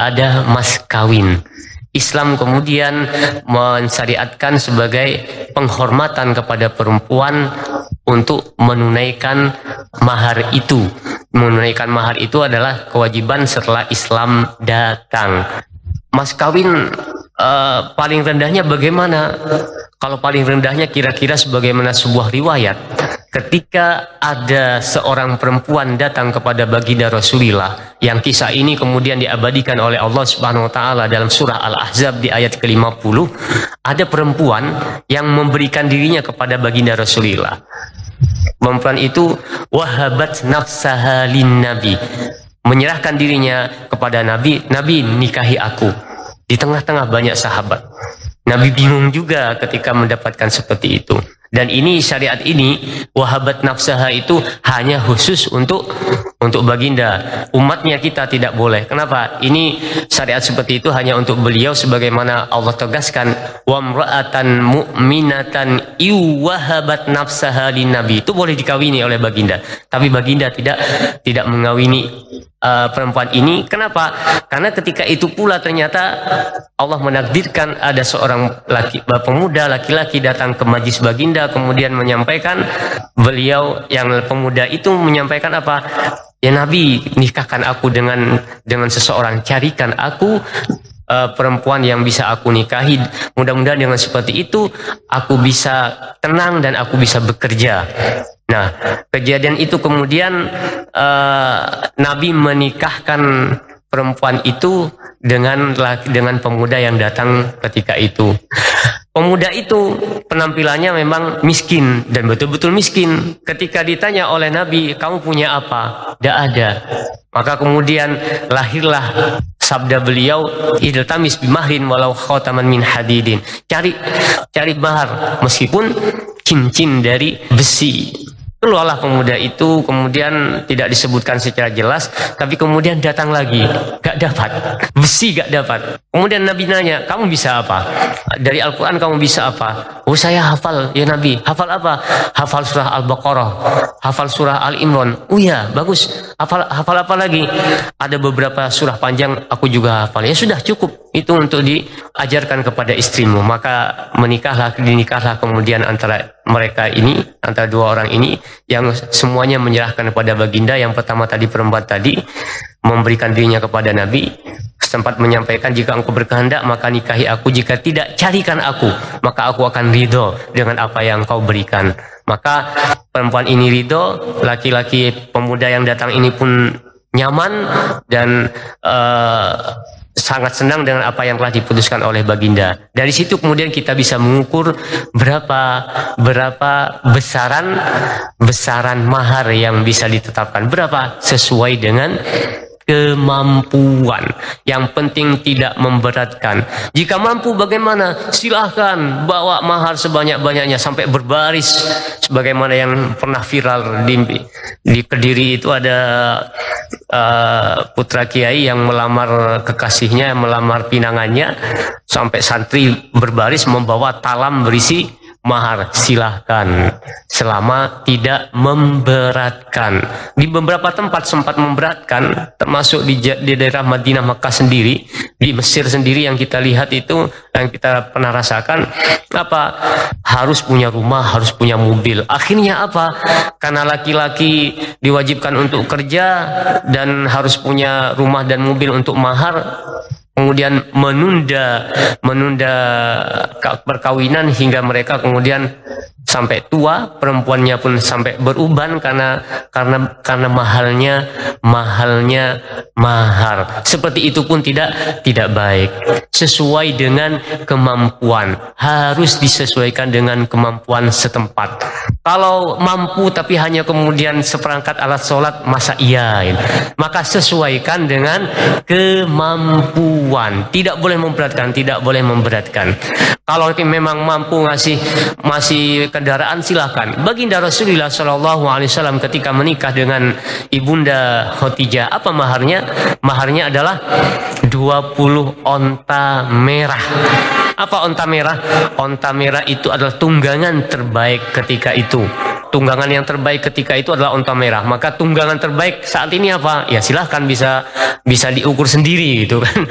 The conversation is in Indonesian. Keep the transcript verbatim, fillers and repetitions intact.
ada mas kawin. Islam kemudian mensyariatkan sebagai penghormatan kepada perempuan untuk menunaikan mahar itu. Menunaikan mahar itu adalah kewajiban setelah Islam datang. Mas kawin uh, paling rendahnya bagaimana? Kalau paling rendahnya kira-kira sebagaimana sebuah riwayat, ketika ada seorang perempuan datang kepada baginda Rasulullah, yang kisah ini kemudian diabadikan oleh Allah Subhanahu wa taala dalam surah Al-Ahzab di ayat ke lima puluh, ada perempuan yang memberikan dirinya kepada baginda Rasulullah. Perempuan itu wahabat nafsaha lin nabi, menyerahkan dirinya kepada Nabi, Nabi nikahi aku. Di tengah-tengah banyak sahabat, Nabi bingung juga ketika mendapatkan seperti itu. Dan ini syariat ini, wahabat nafsaha itu hanya khusus untuk untuk baginda. Umatnya kita tidak boleh. Kenapa? Ini syariat seperti itu hanya untuk beliau, sebagaimana Allah tegaskan, wa mra'atan mu'minatan iwahabat nafsaha lin nabi. Itu boleh dikawini oleh baginda. Tapi baginda tidak tidak mengawini uh, perempuan ini. Kenapa? Karena ketika itu pula ternyata Allah menakdirkan ada seorang laki, pemuda laki-laki datang ke majlis baginda, kemudian menyampaikan, beliau yang pemuda itu menyampaikan apa? Ya Nabi, nikahkan aku dengan dengan seseorang, carikan aku uh, perempuan yang bisa aku nikahi. Mudah-mudahan dengan seperti itu aku bisa tenang dan aku bisa bekerja. Nah, kejadian itu kemudian uh, Nabi menikahkan perempuan itu dengan dengan pemuda yang datang ketika itu. Pemuda itu penampilannya memang miskin dan betul-betul miskin. Ketika ditanya oleh Nabi, kamu punya apa? Tidak ada. Maka kemudian lahirlah sabda beliau, idltamis bimahrin walau khataman min hadidin. Cari cari mahar meskipun cincin dari besi. Keluarlah pemuda itu, kemudian tidak disebutkan secara jelas, tapi kemudian datang lagi, gak dapat, besi gak dapat. Kemudian Nabi nanya, kamu bisa apa? Dari Al-Quran kamu bisa apa? Oh saya hafal, ya Nabi. Hafal apa? Hafal surah Al-Baqarah, hafal surah Al-Imran. Oh ya, bagus. Hafal, hafal apa lagi? Ada beberapa surah panjang, aku juga hafal. Ya sudah, cukup. Itu untuk diajarkan kepada istrimu. Maka menikahlah, dinikahlah kemudian antara mereka ini, antara dua orang ini, yang semuanya menyerahkan kepada baginda. Yang pertama tadi perempuan tadi memberikan dirinya kepada Nabi, sempat menyampaikan, jika engkau berkehendak maka nikahi aku, jika tidak carikan aku, maka aku akan ridho dengan apa yang kau berikan. Maka perempuan ini ridho, laki-laki pemuda yang datang ini pun nyaman dan uh, sangat senang dengan apa yang telah diputuskan oleh baginda. Dari situ kemudian kita bisa mengukur berapa berapa besaran besaran mahar yang bisa ditetapkan, berapa sesuai dengan kemampuan. Yang penting tidak memberatkan. Jika mampu bagaimana? Silahkan bawa mahar sebanyak-banyaknya sampai berbaris, sebagaimana yang pernah viral di, di Kediri. Itu ada uh, putra kiai yang melamar kekasihnya, melamar pinangannya, sampai santri berbaris membawa talam berisi mahar. Silahkan, selama tidak memberatkan. Di beberapa tempat sempat memberatkan, termasuk di, di daerah Madinah, Makkah sendiri, di Mesir sendiri yang kita lihat itu, yang kita pernah rasakan, apa? Harus punya rumah, harus punya mobil. Akhirnya apa? Karena laki-laki diwajibkan untuk kerja dan harus punya rumah dan mobil untuk mahar, kemudian menunda menunda perkawinan hingga mereka kemudian sampai tua, perempuannya pun sampai beruban karena karena karena mahalnya mahalnya mahar. Seperti itu pun tidak tidak baik. Sesuai dengan kemampuan, harus disesuaikan dengan kemampuan setempat. Kalau mampu tapi hanya kemudian seperangkat alat sholat, masa iya? Maka sesuaikan dengan kemampuan. Tidak boleh memberatkan, tidak boleh memberatkan. Kalau memang mampu ngasih masih kendaraan, silahkan. Baginda Rasulullah Shallallahu Alaihi Wasallam ketika menikah dengan ibunda Khadijah, apa maharnya? Maharnya adalah dua puluh onta merah. Apa onta merah? Onta merah itu adalah tunggangan terbaik ketika itu. Tunggangan yang terbaik ketika itu adalah onta merah. Maka tunggangan terbaik saat ini apa? Ya silahkan bisa bisa diukur sendiri gitu kan.